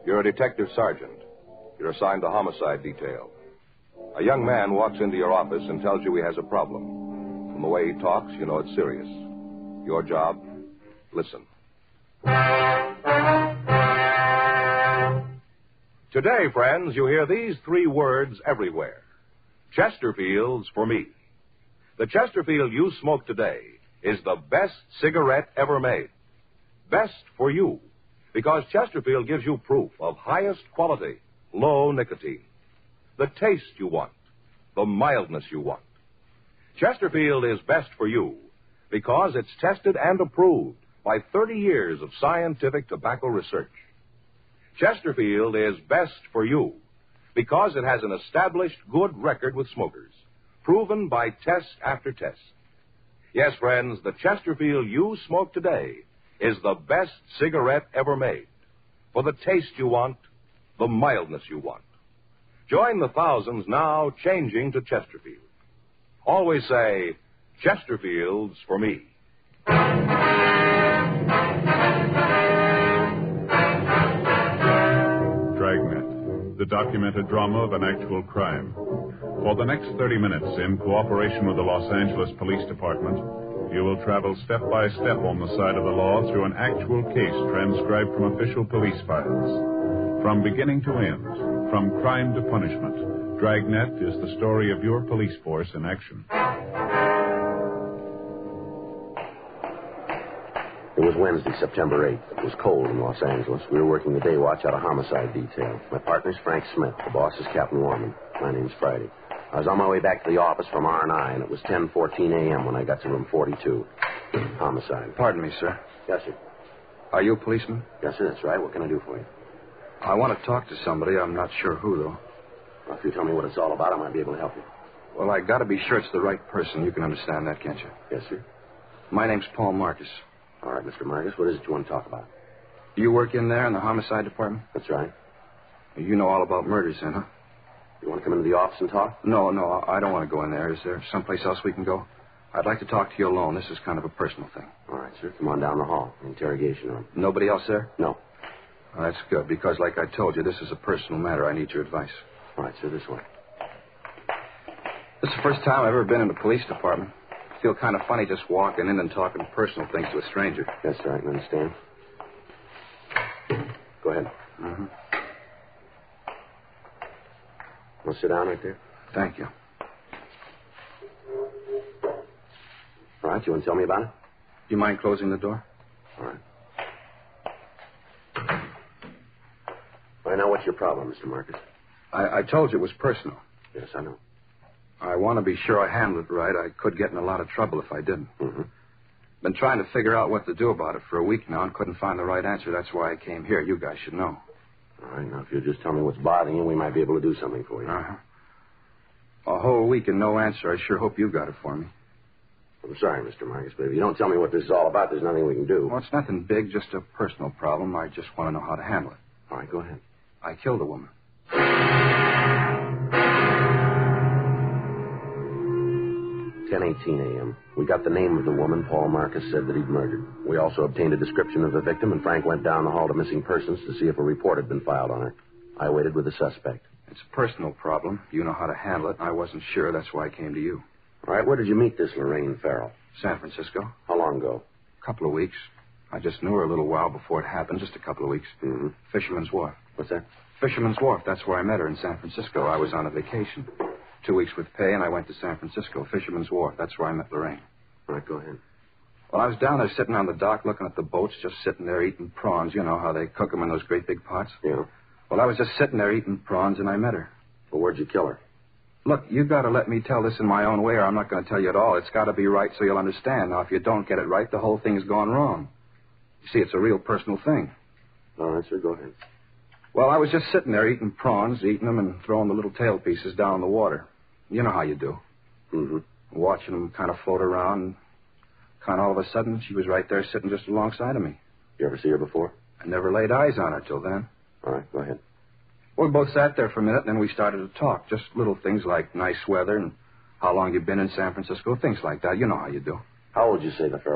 You're a detective sergeant. You're assigned to homicide detail. A young man walks into your office and tells you he has a problem. From the way he talks, you know it's serious. Your job, listen. Today, friends, you hear these three words everywhere. Chesterfield's for me. The Chesterfield you smoke today is the best cigarette ever made. Best for you, because Chesterfield gives you proof of highest quality, low nicotine. The taste you want, the mildness you want. Chesterfield is best for you because it's tested and approved by 30 years of scientific tobacco research. Chesterfield is best for you because it has an established good record with smokers, proven by test after test. Yes, friends, the Chesterfield you smoke today is the best cigarette ever made. For the taste you want, the mildness you want. Join the thousands now changing to Chesterfield. Always say, Chesterfield's for me. Dragnet, the documented drama of an actual crime. For the next 30 minutes, in cooperation with the Los Angeles Police Department, you will travel step by step on the side of the law through an actual case transcribed from official police files. From beginning to end, from crime to punishment, Dragnet is the story of your police force in action. It was Wednesday, September 8th. It was cold in Los Angeles. We were working the day watch out of homicide detail. My partner's Frank Smith. The boss is Captain Warman. My name's Friday. I was on my way back to the office from R&I, and it was 10:14 a.m. when I got to room 42. Homicide. Pardon me, sir. Yes, sir. Are you a policeman? Yes, sir, that's right. What can I do for you? I want to talk to somebody. I'm not sure who, though. Well, if you tell me what it's all about, I might be able to help you. Well, I got to be sure it's the right person. You can understand that, can't you? Yes, sir. My name's Paul Marcus. All right, Mr. Marcus, what is it you want to talk about? You work in there in the homicide department? That's right. You know all about murders, then, huh? You want to come into the office and talk? No, I don't want to go in there. Is there someplace else we can go? I'd like to talk to you alone. This is kind of a personal thing. All right, sir. Come on down the hall. Interrogation room. Nobody else there? No. Well, that's good, because like I told you, this is a personal matter. I need your advice. All right, sir, this way. This is the first time I've ever been in the police department. I feel kind of funny just walking in and talking personal things to a stranger. Yes, sir, I can understand. Go ahead. Mm-hmm. Want to sit down right there? Thank you. All right, you want to tell me about it? You mind closing the door? All right. All right, now what's your problem, Mr. Marcus? I told you it was personal. Yes, I know. I want to be sure I handle it right. I could get in a lot of trouble if I didn't. Mm-hmm. Been trying to figure out what to do about it for a week now and couldn't find the right answer. That's why I came here. You guys should know. All right, now if you'll just tell me what's bothering you, we might be able to do something for you. Uh-huh. A whole week and no answer. I sure hope you got it for me. I'm sorry, Mr. Marcus, but if you don't tell me what this is all about, there's nothing we can do. Well, it's nothing big, just a personal problem. I just want to know how to handle it. All right, go ahead. I killed a woman. 10:18 a.m. We got the name of the woman Paul Marcus said that he'd murdered. We also obtained a description of the victim, and Frank went down the hall to missing persons to see if a report had been filed on her. I waited with the suspect. It's a personal problem. You know how to handle it. I wasn't sure. That's why I came to you. All right, where did you meet this Lorraine Farrell? San Francisco. How long ago? A couple of weeks. I just knew her a little while before it happened, just a couple of weeks. Mm-hmm. Fisherman's Wharf. What's that? Fisherman's Wharf. That's where I met her in San Francisco. I was on a vacation. 2 weeks with pay, and I went to San Francisco. Fisherman's Wharf. That's where I met Lorraine. All right, go ahead. Well, I was down there sitting on the dock looking at the boats, just sitting there eating prawns. You know how they cook them in those great big pots? Yeah. Well, I was just sitting there eating prawns, and I met her. Well, where'd you kill her? Look, you got to let me tell this in my own way, or I'm not going to tell you at all. It's got to be right so you'll understand. Now, if you don't get it right, the whole thing's gone wrong. You see, it's a real personal thing. All right, sir, go ahead. Well, I was just sitting there eating prawns, eating them, and throwing the little tail pieces down in the water. You know how you do. Mm-hmm. Watching them kind of float around, and kind of all of a sudden, she was right there sitting just alongside of me. You ever see her before? I never laid eyes on her till then. All right, go ahead. Well, we both sat there for a minute, and then we started to talk. Just little things like nice weather and how long you've been in San Francisco, things like that. You know how you do. How old did you say the